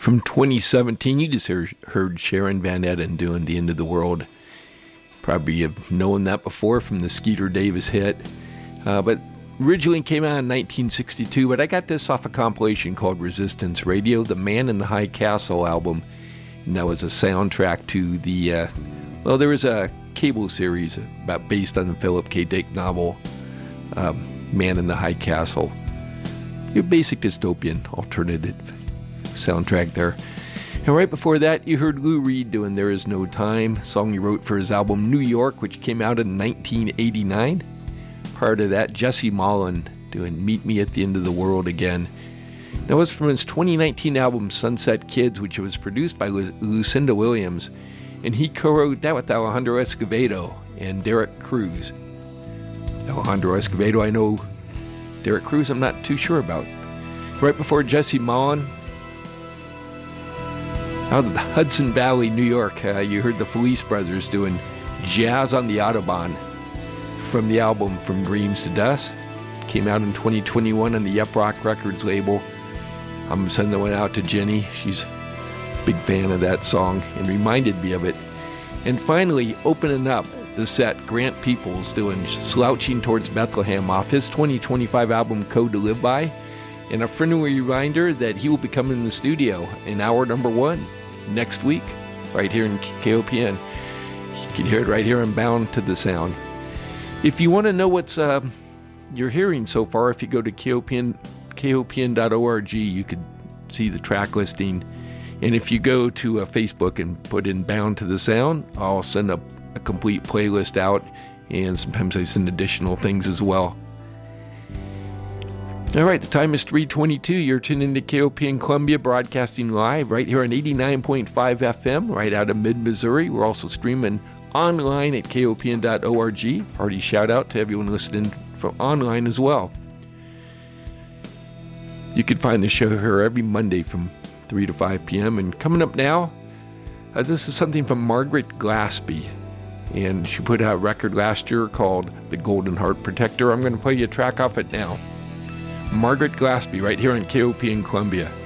From 2017, you just heard Sharon Van Etten doing The End of the World. Probably have known that before from the Skeeter Davis hit. But originally came out in 1962, but I got this off a compilation called Resistance Radio, the Man in the High Castle album. And that was a soundtrack to the, there was a cable series based on the Philip K. Dick novel, Man in the High Castle. Your basic dystopian alternative soundtrack there. And right before that, you heard Lou Reed doing There Is No Time, a song he wrote for his album New York, which came out in 1989. Part of that, Jesse Mullen doing Meet Me at the End of the World Again. That was from his 2019 album Sunset Kids, which was produced by Lucinda Williams, and he co-wrote that with Alejandro Escovedo and Derek Cruz. Alejandro Escovedo, I know. Derek Cruz, I'm not too sure about. Right before Jesse Mullen, out of the Hudson Valley, New York, you heard the Felice Brothers doing Jazz on the Autobahn from the album From Dreams to Dust. Came out in 2021 on the Yup Rock Records label. I'm sending one out to Jenny. She's a big fan of that song and reminded me of it. And finally, opening up the set, Grant Peoples doing Slouching Towards Bethlehem off his 2025 album Code to Live By. And a friendly reminder that he will be coming in the studio in hour number 1 next week, right here in KOPN. You can hear it right here on Bound to the Sound. If you want to know what's you're hearing so far, if you go to KOPN.org, you could see the track listing. And if you go to Facebook and put in Bound to the Sound, I'll send a complete playlist out, and sometimes I send additional things as well. All right, the time is 3:22. You're tuned into KOPN Columbia, broadcasting live right here on 89.5 FM, right out of mid-Missouri. We're also streaming online at KOPN.org. Hearty shout out to everyone listening from online as well. You can find the show here every Monday from 3 to 5 p.m. And coming up now, this is something from Margaret Glaspie. And she put out a record last year called The Golden Heart Protector. I'm going to play you a track off it now. Margaret Glaspie right here on KOPN Columbia.